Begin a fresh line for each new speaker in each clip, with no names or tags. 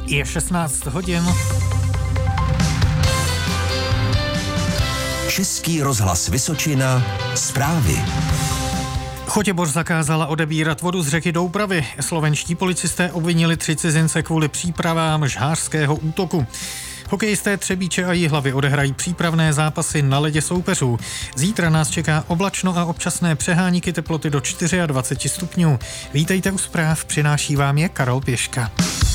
Je 16 hodin.
Český rozhlas Vysočina, zprávy.
Chotěboř zakázala odebírat vodu z řeky Doubravy. Slovenští policisté obvinili 3 cizince kvůli přípravám žhářského útoku. Hokejisté Třebíče a Jihlavy odehrají přípravné zápasy na ledě soupeřů. Zítra nás čeká oblačno a občasné přeháníky, teploty do 24 stupňů. Vítejte u zpráv, přináší vám je Karol Pěška.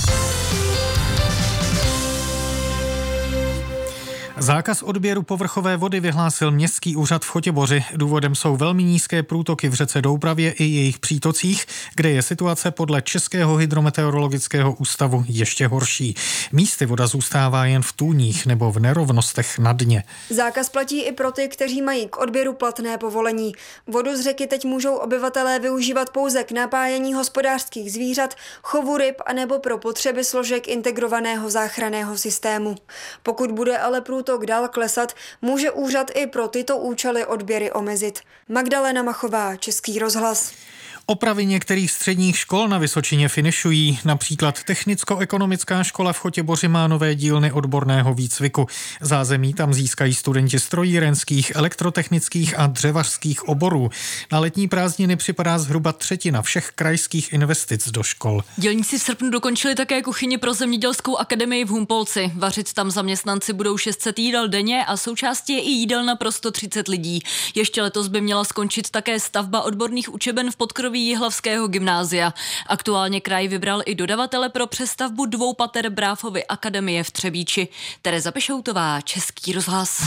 Zákaz odběru povrchové vody vyhlásil Městský úřad v Chotěboři. Důvodem jsou velmi nízké průtoky v řece Doubravě i jejich přítocích, kde je situace podle Českého hydrometeorologického ústavu ještě horší. Místy voda zůstává jen v tůních nebo v nerovnostech na dně.
Zákaz platí i pro ty, kteří mají k odběru platné povolení. Vodu z řeky teď můžou obyvatelé využívat pouze k napájení hospodářských zvířat, chovu ryb anebo pro potřeby složek integrovaného záchranného systému. Pokud bude ale průtok dál klesat, může úřad i pro tyto účely odběry omezit. Magdalena Machová, Český rozhlas.
Opravy některých středních škol na Vysočině finišují. Například Technicko-ekonomická škola v Chotěboři má nové dílny odborného výcviku. Zázemí tam získají studenti strojírenských, elektrotechnických a dřevařských oborů. Na letní prázdniny připadá zhruba 1/3 všech krajských investic do škol.
Dělníci v srpnu dokončili také kuchyni pro Zemědělskou akademii v Humpolci. Vařit tam zaměstnanci budou 600 jídel denně a součástí je i jídelna pro 130 lidí. Ještě letos by měla skončit také stavba odborných učeben v podkroví Jihlavského gymnázia. Aktuálně kraj vybral i dodavatele pro přestavbu 2 pater Bráfovy akademie v Třebíči. Tereza Pešoutová, Český rozhlas.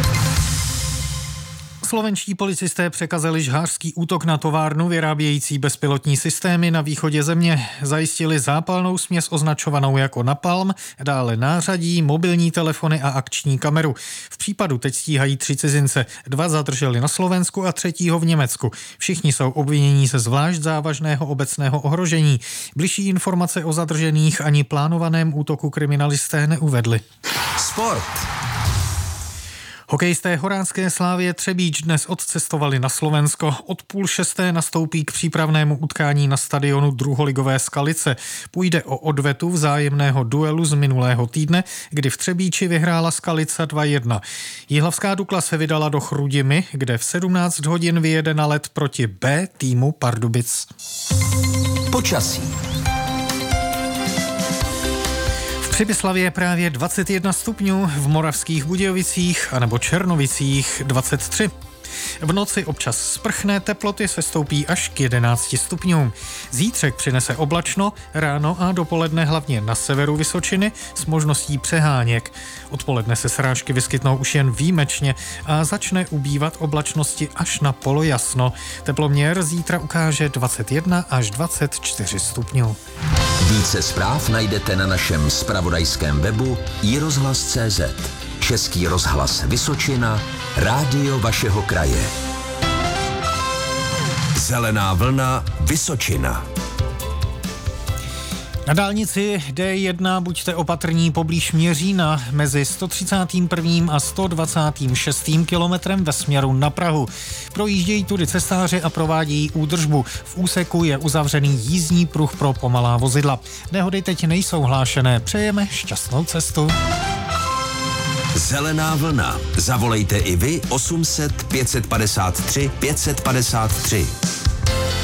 Slovenští policisté překazali žhářský útok na továrnu vyrábějící bezpilotní systémy na východě země. Zajistili zápalnou směs označovanou jako napalm, dále nářadí, mobilní telefony a akční kameru. V případu teď stíhají 3 cizince. 2 zadrželi na Slovensku a 3. v Německu. Všichni jsou obvinění ze zvlášť závažného obecného ohrožení. Bližší informace o zadržených ani plánovaném útoku kriminalisté neuvedli.
Sport.
Hokejisté Horácké Slávie Třebíč dnes odcestovali na Slovensko. Od 5:30 nastoupí k přípravnému utkání na stadionu druholigové Skalice. Půjde o odvetu vzájemného duelu z minulého týdne, kdy v Třebíči vyhrála Skalica 2-1. Jihlavská Dukla se vydala do Chrudimi, kde v 17 hodin vyjede na led proti B týmu Pardubic.
Počasí.
V Přibyslavi je právě 21 stupňů, v Moravských Budějovicích anebo Černovicích 23. V noci občas sprchne, teploty se stoupí až k 11 stupňům. Zítřek přinese oblačno, ráno a dopoledne hlavně na severu Vysočiny s možností přeháněk. Odpoledne se srážky vyskytnou už jen výjimečně a začne ubývat oblačnosti až na polojasno. Teploměr zítra ukáže 21 až 24 stupňů.
Více zpráv najdete na našem zpravodajském webu iRozhlas.cz. Český rozhlas Vysočina, rádio vašeho kraje. Zelená vlna Vysočina.
Na dálnici D1 buďte opatrní poblíž Měřína mezi 131. a 126. kilometrem ve směru na Prahu. Projíždějí tudy cestáři a provádějí údržbu. V úseku je uzavřený jízdní pruh pro pomalá vozidla. Nehody teď nejsou hlášené. Přejeme šťastnou cestu.
Zelená vlna. Zavolejte i vy 800 553 553.